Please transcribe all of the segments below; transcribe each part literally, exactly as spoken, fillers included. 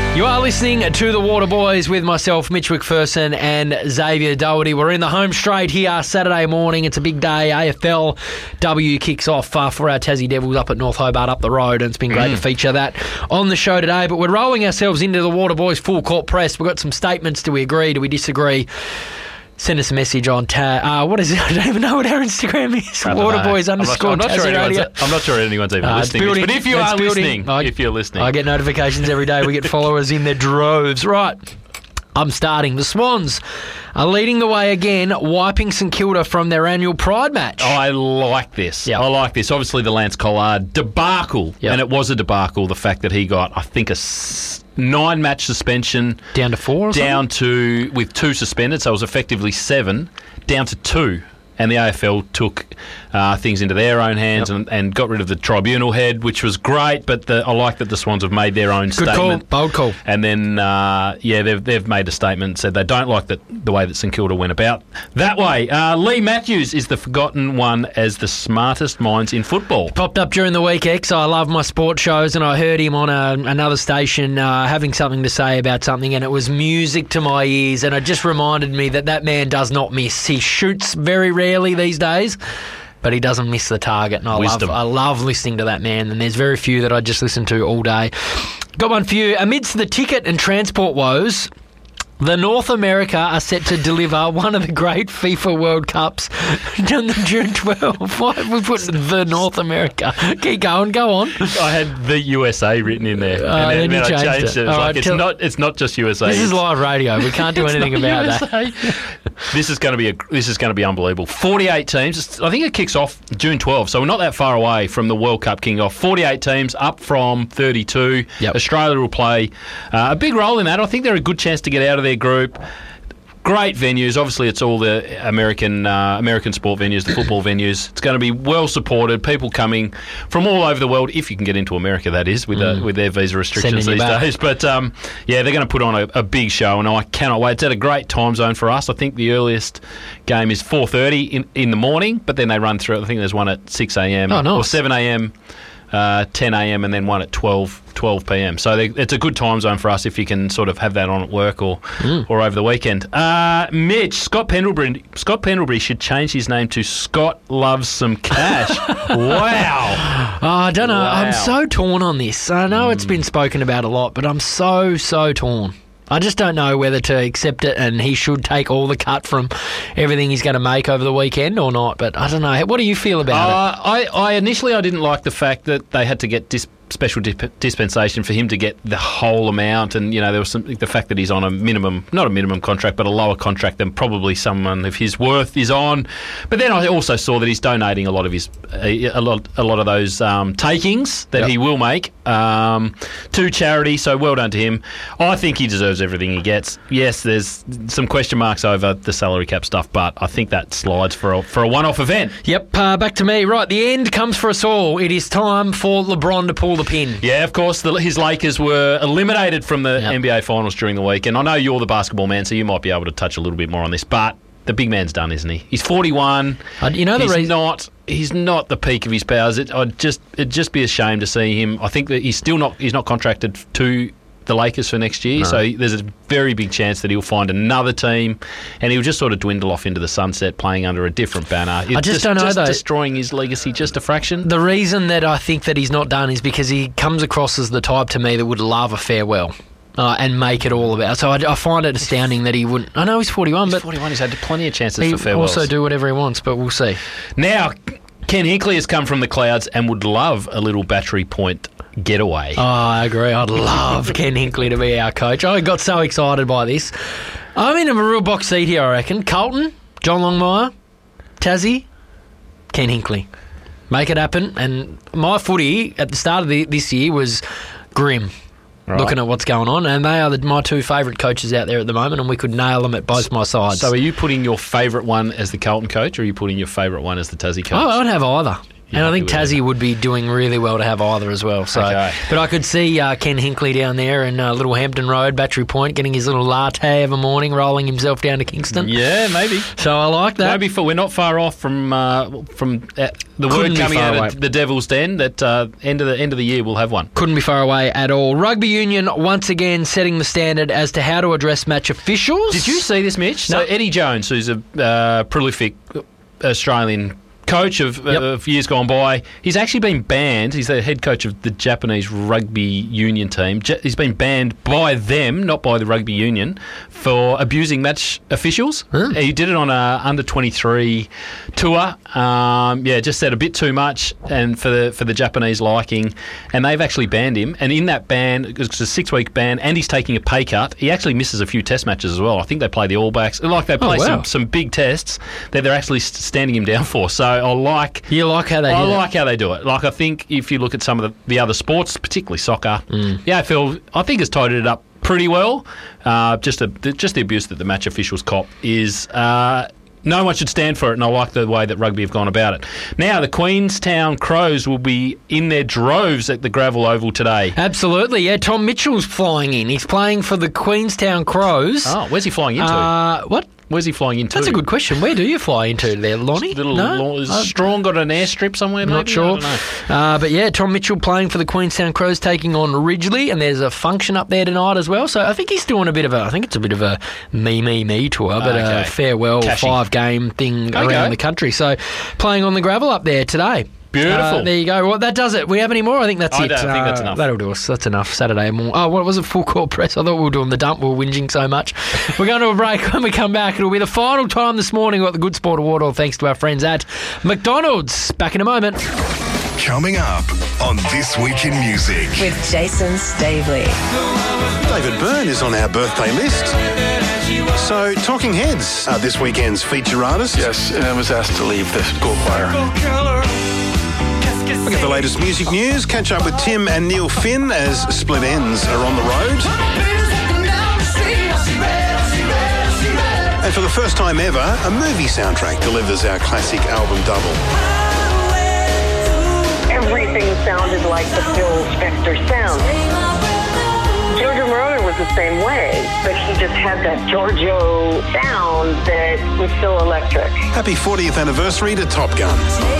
You are listening to The Water Boys with myself, Mitch McPherson and Xavier Doherty. We're in the home straight here Saturday morning. It's a big day. A F L W kicks off uh, for our Tassie Devils up at North Hobart up the road, and it's been great mm. to feature that on the show today. But we're rolling ourselves into the Water Boys full court press. We've got some statements. Do we agree? Do we disagree? Send us a message on ta- uh, what is it? I don't even know what our Instagram is. Waterboys underscore Tassie Radio. I'm not sure anyone's even uh, listening. Building, but if you are building, listening, I, if you're listening, I get notifications every day. We get followers in their droves. Right, I'm starting. The Swans are leading the way again, wiping St Kilda from their annual Pride match. Oh, I like this. Yep. I like this. Obviously, the Lance Collard debacle, yep. and it was a debacle. The fact that he got, I think, a nine-match suspension. Down to four or Down something? to, with two suspended, so it was effectively seven, down to two. And the A F L took uh, things into their own hands yep. and, and got rid of the tribunal head, which was great. But the, I like that the Swans have made their own Good statement. Call. Bold call. And then, uh, yeah, they've they've made a statement, said they don't like that, the way that St Kilda went about that way. Uh, Lee Matthews is the forgotten one as the smartest minds in football. Popped up during the week, X. I love my sports shows, and I heard him on a, another station uh, having something to say about something, and it was music to my ears, and it just reminded me that that man does not miss. He shoots very rarely these days, but he doesn't miss the target, and I Wisdom. love I love listening to that man, and there's very few that I just listen to all day. Got one for you. Amidst the ticket and transport woes, the North America are set to deliver one of the great FIFA World Cups on the June twelfth. Why have we put the North America? Keep going, go on. I had the U S A written in there. Uh, and then, then you then changed I changed it. it. It was All like, right, it's, tell- not, it's not just U S A. This is live radio. We can't do anything about U S A. that. This is going to be a, this is going to be unbelievable. forty-eight teams. I think it kicks off June twelfth, so we're not that far away from the World Cup kicking off. forty-eight teams, up from thirty-two. Yep. Australia will play uh, a big role in that. I think they're a good chance to get out of their group. Great venues. Obviously, it's all the American uh, American sport venues, the football venues. It's going to be well supported. People coming from all over the world, if you can get into America, that is, with mm. uh, with their visa restrictions these days. But um, yeah, they're going to put on a, a big show, and I cannot wait. It's at a great time zone for us. I think the earliest game is four thirty in, in the morning, but then they run through. I think there's one at six a.m. Oh, nice. or seven a.m. Uh, ten a.m. and then one at twelve p.m. So they, it's a good time zone for us if you can sort of have that on at work or mm. or over the weekend. Uh, Mitch, Scott Pendlebury, Scott Pendlebury should change his name to Scott Loves Some Cash. Wow. Oh, I don't know. Wow. I'm so torn on this. I know mm. it's been spoken about a lot, but I'm so, so torn. I just don't know whether to accept it and he should take all the cut from everything he's going to make over the weekend or not. But I don't know. What do you feel about uh, it? I, I initially I didn't like the fact that they had to get dis- special dip- dispensation for him to get the whole amount, and you know there was some, the fact that he's on a minimum, not a minimum contract, but a lower contract than probably someone of his worth is on. But then I also saw that he's donating a lot of his a, a lot a lot of those um, takings that yep. he will make um, to charity. So well done to him. I think he deserves everything he gets. Yes, there's some question marks over the salary cap stuff, but I think that slides for a, for a one-off event. Yep, uh, back to me. Right, the end comes for us all. It is time for LeBron to pull the pin. Yeah, of course, the, his Lakers were eliminated from the yep. N B A Finals during the week, and I know you're the basketball man, so you might be able to touch a little bit more on this, but the big man's done, isn't he? He's forty-one. Uh, you know the he's reason... not. He's not the peak of his powers. It, I'd just it'd just be a shame to see him. I think that he's still not. He's not contracted to the Lakers for next year, no. so there's a very big chance that he'll find another team, and he'll just sort of dwindle off into the sunset, playing under a different banner. It's I just, just don't know just though. Destroying his legacy just a fraction. The reason that I think that he's not done is because he comes across as the type to me that would love a farewell. Uh, and make it all about. So I, I find it astounding that he wouldn't. I know he's forty-one, he's but forty-one. He's had plenty of chances he for farewells. Also do whatever he wants, but we'll see. Now, Ken Hinkley has come from the clouds and would love a little battery point getaway. Oh, I agree. I'd love Ken Hinkley to be our coach. I got so excited by this. I'm in a real box seat here, I reckon. Carlton, John Longmire, Tassie, Ken Hinkley. Make it happen. And my footy at the start of the, this year was grim. Right. Looking at what's going on, and they are the, my two favourite coaches out there at the moment, and we could nail them at both my sides. So are you putting your favourite one as the Carlton coach, or are you putting your favourite one as the Tassie coach? Oh, I would have either. And I think Tassie would be doing really well to have either as well. So, Okay. But I could see uh, Ken Hinkley down there in uh, Little Hampton Road, Battery Point, getting his little latte of a morning, rolling himself down to Kingston. Yeah, maybe. So I like that. Maybe for, we're not far off from uh, from uh, the Couldn't word be coming far out away. of the Devil's Den that uh, end of the end of the year we'll have one. Couldn't be far away at all. Rugby Union once again setting the standard as to how to address match officials. Did you see this, Mitch? No. So Eddie Jones, who's a uh, prolific Australian coach of, Yep. of years gone by, he's actually been banned. He's the head coach of the Japanese rugby union team. Ja- he's been banned by them, not by the rugby union, for abusing match officials. Huh. He did it on a under twenty-three tour. Um, yeah, just said a bit too much, and for the for the Japanese liking, and they've actually banned him. And in that ban, it's a six-week ban, and he's taking a pay cut. He actually misses a few Test matches as well. I think they play the All Blacks, like they play wow. some, some big tests that they're actually st- standing him down for. So I like. You like how they I did it? like how they do it. Like, I think if you look at some of the, the other sports, particularly soccer, the A F L, I think, has tidied it up pretty well. Uh, just, a, the, just the abuse that the match officials cop is... Uh, no one should stand for it, and I like the way that rugby have gone about it. Now, the Queenstown Crows will be in their droves at the Gravel Oval today. Absolutely, yeah. Tom Mitchell's flying in. He's playing for the Queenstown Crows. Oh, where's he flying into? Uh, what? Where's he flying into? That's a good question. Where do you fly into there, Lonnie? Little, no? Is Uh, Strong got an airstrip somewhere? I'm not maybe? sure. I don't know. Uh, but yeah, Tom Mitchell playing for the Queenstown Crows, taking on Ridgely, and there's a function up there tonight as well. So I think he's doing a bit of a, I think it's a bit of a me, me, me tour, but Okay. a farewell Cashy. five game thing Okay. around the country. So playing on the gravel up there today. Beautiful. Uh, there you go. Well, that does it. We have any more? I think that's I it. don't think that's Uh, enough. That'll do us. That's enough. Saturday morning. Oh, what was it? Full court press. I thought we were doing the dump. We were whinging so much. We're going to a break. When we come back, it'll be the final time this morning. We've got the Good Sport Award, all thanks to our friends at McDonald's. Back in a moment. Coming up on This Week in Music. With Jason Stavely. David Byrne is on our birthday list. So, Talking Heads are this weekend's feature artist. Yes, and I was asked to leave the school choir. Look at the latest music news. Catch up with Tim and Neil Finn as Split Ends are on the road. And for the first time ever, a movie soundtrack delivers our classic album double. Everything sounded like the Phil Spector sound. Giorgio Moroder was the same way, but he just had that Giorgio sound that was so electric. Happy fortieth anniversary to Top Gun.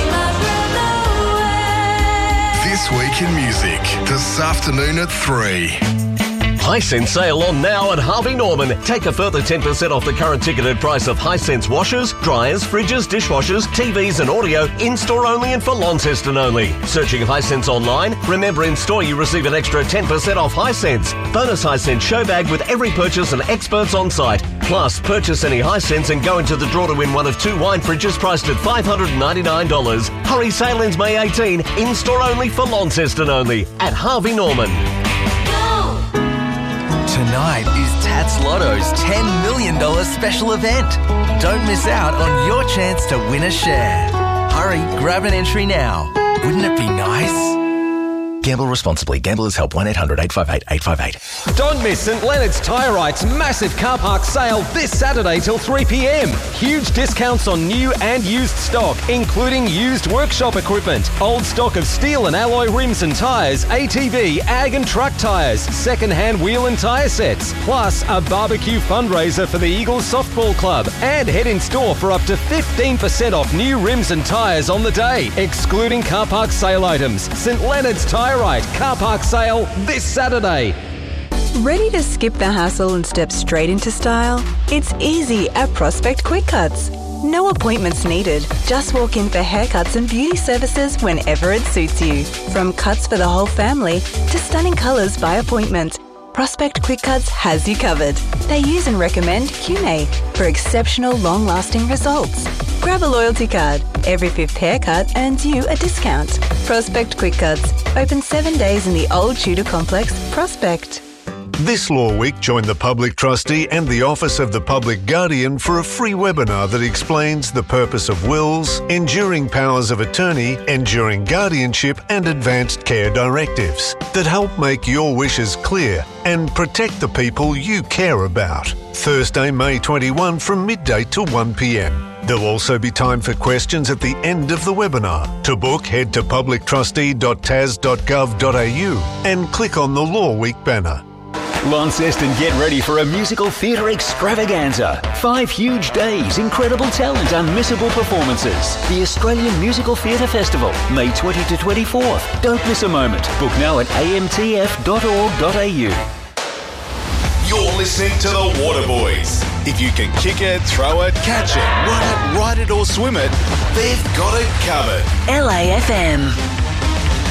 This Week in Music, this afternoon at three. Hisense sale on now at Harvey Norman. Take a further ten percent off the current ticketed price of Hisense washers, dryers, fridges, dishwashers, T Vs and audio, in-store only and for Launceston only. Searching Hisense online? Remember, in-store you receive an extra ten percent off Hisense. Bonus Hisense show bag with every purchase and experts on site. Plus, purchase any Hisense and go into the draw to win one of two wine fridges priced at five hundred ninety-nine dollars. Hurry, sale ends May eighteenth. In-store only for Launceston only at Harvey Norman. Tonight is Tats Lotto's ten million dollars special event. Don't miss out on your chance to win a share. Hurry, grab an entry now. Wouldn't it be nice? Gamble responsibly. Gamblers Help one eight hundred eight five eight eight five eight. Don't miss St Leonard's Tyre Right's massive car park sale this Saturday till three p.m. Huge discounts on new and used stock, including used workshop equipment, old stock of steel and alloy rims and tyres, A T V, ag and truck tyres, second-hand wheel and tyre sets, plus a barbecue fundraiser for the Eagles Softball Club, and head in store for up to fifteen percent off new rims and tyres on the day, excluding car park sale items. St Leonard's Tyre Right car park sale this Saturday. Ready to skip the hassle and step straight into style? It's easy at Prospect Quick Cuts. No appointments needed. Just walk in for haircuts and beauty services whenever it suits you. From cuts for the whole family to stunning colours by appointment, Prospect Quick Cuts has you covered. They use and recommend Q M A for exceptional long-lasting results. Grab a loyalty card. Every fifth haircut earns you a discount. Prospect Quick Cuts. Open seven days in the Old Tudor Complex, Prospect. This Law Week, join the Public Trustee and the Office of the Public Guardian for a free webinar that explains the purpose of wills, enduring powers of attorney, enduring guardianship and advanced care directives that help make your wishes clear and protect the people you care about. Thursday, May twenty-first from midday to one p.m. There'll also be time for questions at the end of the webinar. To book, head to public trustee dot tas dot gov dot a u and click on the Law Week banner. Launceston, get ready for a musical theatre extravaganza. Five huge days, incredible talent, unmissable performances. The Australian Musical Theatre Festival, May twentieth to twenty-fourth. Don't miss a moment. Book now at a m t f dot org dot a u. You're listening to the Waterboys. If you can kick it, throw it, catch it, run it, ride it or swim it, they've got it covered. L A F M.